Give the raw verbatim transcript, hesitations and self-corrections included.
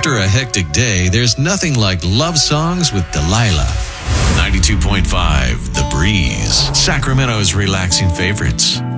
After a hectic day, there's nothing like love songs with Delilah. ninety-two point five The Breeze, Sacramento's relaxing favorites.